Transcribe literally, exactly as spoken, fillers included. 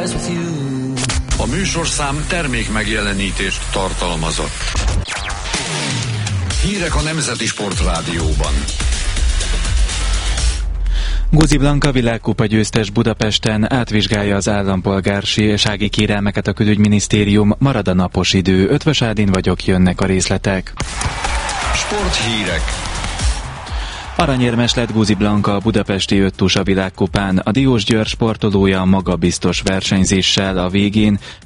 dance with you. A műsorszám termék megjelenítést tartalmazott. Hírek a Nemzeti Sportrádióban. Guzi Blanka világkupa győztes Budapesten, átvizsgálja az állampolgársági kérelmeket a külügyminisztérium, marad a napos idő. Ötvös Ádin vagyok, jönnek a részletek. Sporthírek. Aranyérmes lett Guzi Blanka a budapesti öttusa világkupán. A Diósgyőr sportolója magabiztos versenyzéssel a végén